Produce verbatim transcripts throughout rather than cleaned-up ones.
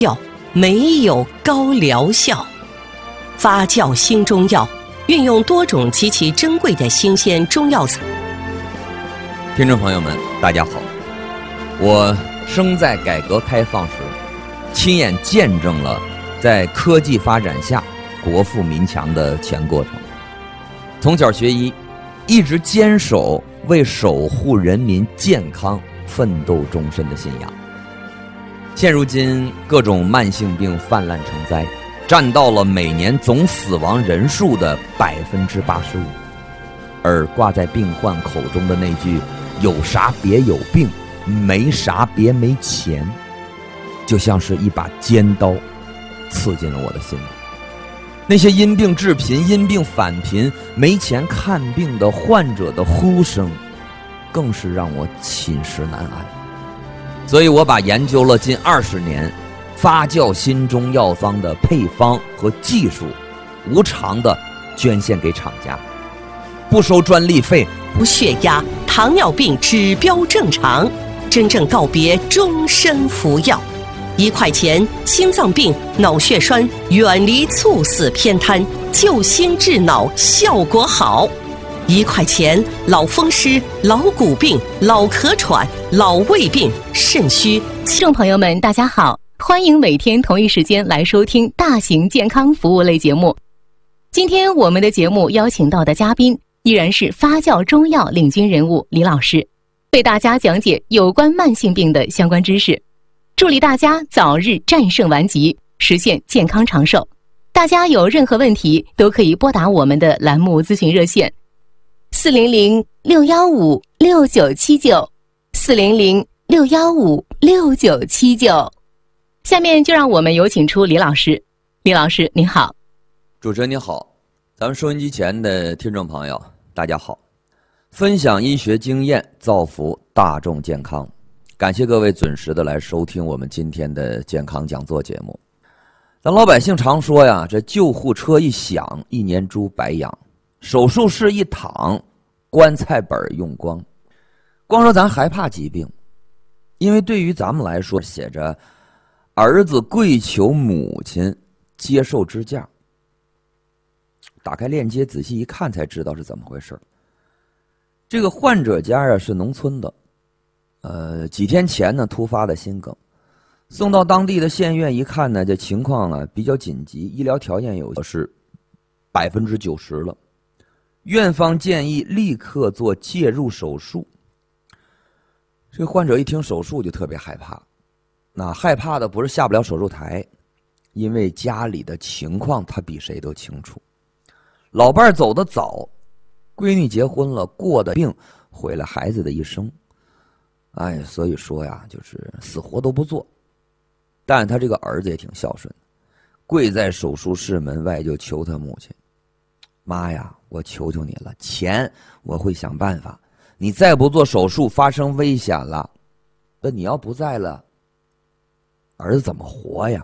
药没有高疗效。发酵新中药运用多种极其珍贵的新鲜中药材。 听众朋友们，大家好，我生在改革开放时，亲眼见证了在科技发展下国富民强的全过程。从小学医，一直坚守为守护人民健康奋斗终身的信仰。现如今各种慢性病泛滥成灾，占到了每年总死亡人数的百分之八十五，而挂在病患口中的那句“有啥别有病，没啥别没钱”，就像是一把尖刀，刺进了我的心里。那些因病致贫、因病返贫、没钱看病的患者的呼声，更是让我寝食难安。所以我把研究了近二十年发酵新中药方的配方和技术，无偿的捐献给厂家，不收专利费， 不血压、糖尿病指标正常，真正告别终身服药。一块钱，心脏病、脑血栓远离猝死偏瘫，救心治脑效果好。一块钱，老风湿、老骨病、老咳喘、老胃病、肾虚。 听众朋友们，大家好，欢迎每天同一时间来收听大型健康服务类节目。今天我们的节目邀请到的嘉宾依然是发酵中药领军人物李老师，为大家讲解有关慢性病的相关知识，助力大家早日战胜顽疾，实现健康长寿。大家有任何问题都可以拨打我们的栏目咨询热线四零零六幺五六九七九，四零零六幺五六九七九。下面就让我们有请出李老师。李老师您好。 主持人您好，咱们收音机前的听众朋友大家好，分享医学经验，造福大众健康。感谢各位准时的来收听我们今天的健康讲座节目。咱老百姓常说呀，这救护车一响，一年猪白养；手术室一躺，棺材本用光。光说咱害怕疾病，因为对于咱们来说，写着儿子跪求母亲接受支架。打开链接仔细一看才知道是怎么回事。这个患者家啊是农村的，呃，几天前呢突发的心梗，送到当地的县院一看呢，这情况啊比较紧急，医疗条件有是百分之九十了。院方建议立刻做介入手术。这个患者一听手术就特别害怕，那害怕的不是下不了手术台，因为家里的情况他比谁都清楚。老伴儿走得早，闺女结婚了，过的病，毁了孩子的一生。哎，所以说呀，就是死活都不做。但是他这个儿子也挺孝顺，跪在手术室门外就求他母亲：“妈呀，我求求你了，钱我会想办法。你再不做手术，发生危险了，那你要不在了，儿子怎么活呀？”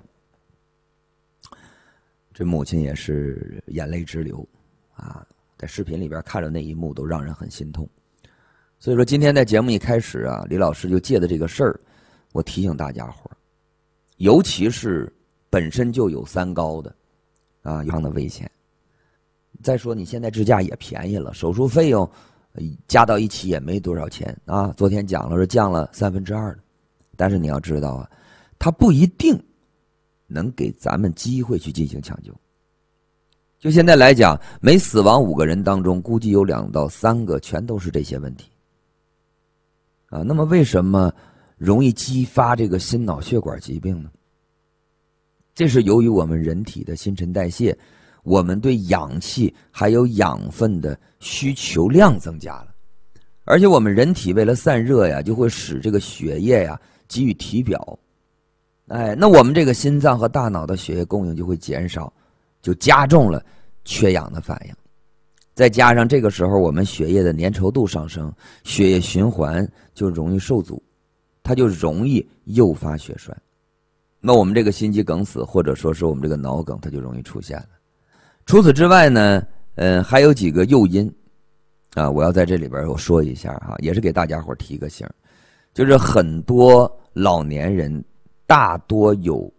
这母亲也是眼泪直流啊，在视频里边看着那一幕都让人很心痛。所以说今天在节目一开始啊，李老师就借的这个事儿，我提醒大家伙，尤其是本身就有三高的啊，有这样的危险。再说你现在支架也便宜了，手术费用加到一起也没多少钱啊。昨天讲了是降了三分之二的，但是你要知道啊，它不一定能给咱们机会去进行抢救。就现在来讲，每死亡五个人当中，估计有两到三个全都是这些问题啊。那么为什么容易激发这个心脑血管疾病呢？这是由于我们人体的新陈代谢，我们对氧气还有养分的需求量增加了，而且我们人体为了散热呀，就会使这个血液呀给予体表。哎，那我们这个心脏和大脑的血液供应就会减少，就加重了缺氧的反应。再加上这个时候我们血液的粘稠度上升，血液循环就容易受阻，它就容易诱发血栓。那我们这个心肌梗死或者说是我们这个脑梗它就容易出现了。除此之外呢，嗯、呃，还有几个诱因啊，我要在这里边我说一下哈，也是给大家伙提个醒，就是很多老年人大多有